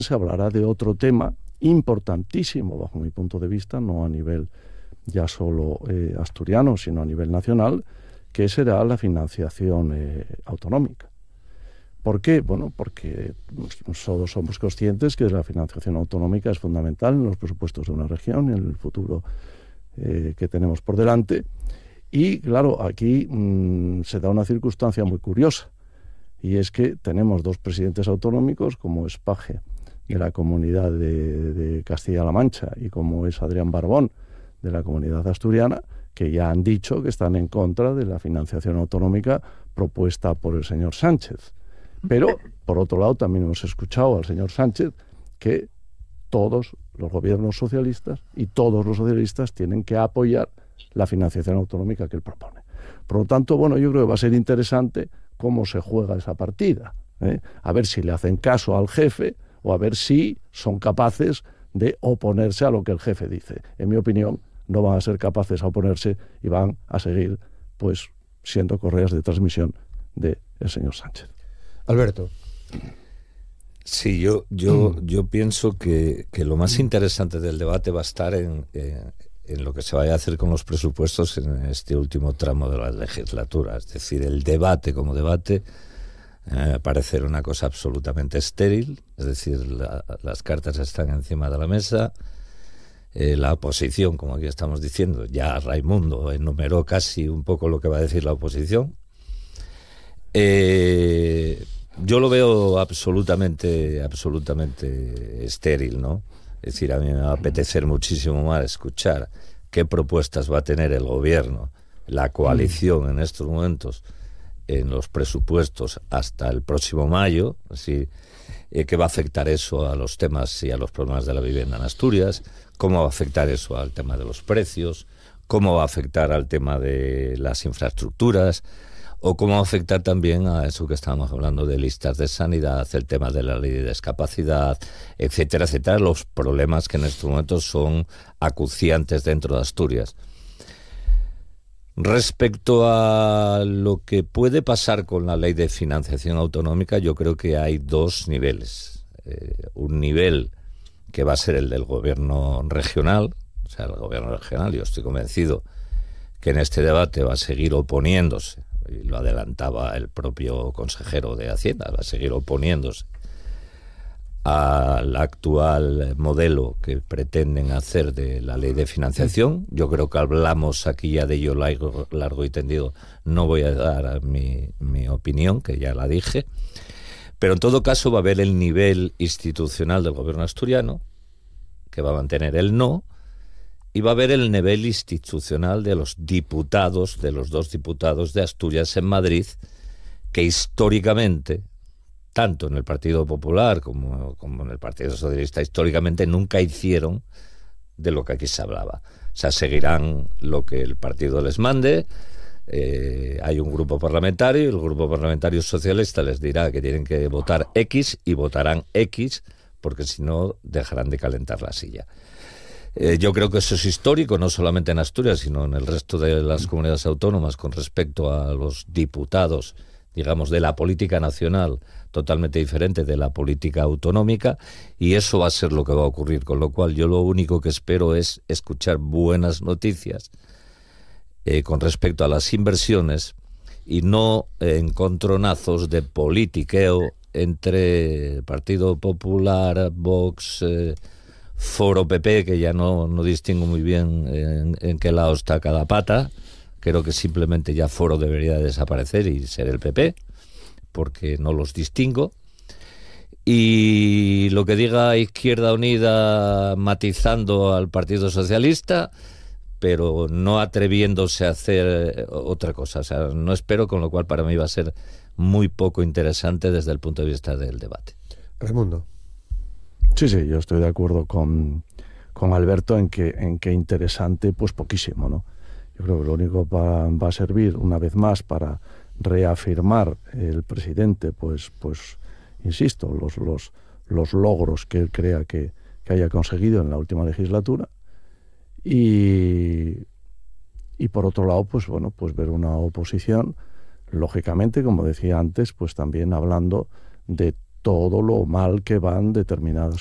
se hablará de otro tema importantísimo bajo mi punto de vista, no a nivel ya solo asturiano, sino a nivel nacional, que será la financiación autonómica. ¿Por qué? Bueno, porque todos somos conscientes que la financiación autonómica es fundamental en los presupuestos de una región, en el futuro que tenemos por delante. Y claro, aquí se da una circunstancia muy curiosa, y es que tenemos dos presidentes autonómicos, como es Paje de la Comunidad de Castilla-La Mancha y como es Adrián Barbón de la Comunidad Asturiana, que ya han dicho que están en contra de la financiación autonómica propuesta por el señor Sánchez. Pero, por otro lado, también hemos escuchado al señor Sánchez que todos los gobiernos socialistas y todos los socialistas tienen que apoyar la financiación autonómica que él propone. Por lo tanto, bueno, yo creo que va a ser interesante cómo se juega esa partida, a ver si le hacen caso al jefe o a ver si son capaces de oponerse a lo que el jefe dice. En mi opinión, no van a ser capaces a oponerse y van a seguir, pues, siendo correas de transmisión del señor Sánchez. Alberto. Sí, yo pienso que lo más interesante del debate va a estar en lo que se vaya a hacer con los presupuestos en este último tramo de la legislatura. Es decir, el debate como debate parece una cosa absolutamente estéril. Es decir, las cartas están encima de la mesa. La oposición, como aquí estamos diciendo, ya Raimundo enumeró casi un poco lo que va a decir la oposición. Yo lo veo absolutamente estéril, ¿no? Es decir, a mí me va a apetecer muchísimo más escuchar qué propuestas va a tener el gobierno, la coalición en estos momentos, en los presupuestos hasta el próximo mayo, así, qué va a afectar eso a los temas y a los problemas de la vivienda en Asturias, cómo va a afectar eso al tema de los precios, cómo va a afectar al tema de las infraestructuras, o cómo va a afectar también a eso que estábamos hablando de listas de sanidad, el tema de la ley de discapacidad, etcétera, etcétera, los problemas que en estos momentos son acuciantes dentro de Asturias. Respecto a lo que puede pasar con la ley de financiación autonómica, yo creo que hay dos niveles. Un nivel que va a ser el del gobierno regional, o sea, el gobierno regional, yo estoy convencido que en este debate va a seguir oponiéndose, y lo adelantaba el propio consejero de Hacienda, va a seguir oponiéndose al actual modelo que pretenden hacer de la ley de financiación. Yo creo que hablamos aquí ya de ello largo y tendido. No voy a dar mi opinión, que ya la dije. Pero en todo caso va a haber el nivel institucional del gobierno asturiano, que va a mantener el no, y va a haber el nivel institucional de los diputados, de los dos diputados de Asturias en Madrid, que históricamente, tanto en el Partido Popular como en el Partido Socialista, históricamente nunca hicieron de lo que aquí se hablaba. O sea, seguirán lo que el partido les mande. Hay un grupo parlamentario, y el grupo parlamentario socialista les dirá que tienen que votar X y votarán X, porque si no dejarán de calentar la silla. Yo creo que eso es histórico, no solamente en Asturias, sino en el resto de las comunidades autónomas, con respecto a los diputados, digamos, de la política nacional, totalmente diferente de la política autonómica, y eso va a ser lo que va a ocurrir, con lo cual yo lo único que espero es escuchar buenas noticias con respecto a las inversiones y no encontronazos de politiqueo entre Partido Popular, Vox, Foro PP, que ya no distingo muy bien en qué lado está cada pata. Creo que simplemente ya Foro debería desaparecer y ser el PP, porque no los distingo. Y lo que diga Izquierda Unida matizando al Partido Socialista, pero no atreviéndose a hacer otra cosa. O sea, no espero, con lo cual para mí va a ser muy poco interesante desde el punto de vista del debate. Raimundo. Sí, yo estoy de acuerdo con Alberto en que interesante, pues poquísimo, ¿no? Yo creo que lo único va a servir, una vez más, para reafirmar el presidente, pues insisto, los logros que él crea que haya conseguido en la última legislatura. Y por otro lado, pues bueno, pues ver una oposición, lógicamente, como decía antes, pues también hablando de todo lo mal que van determinadas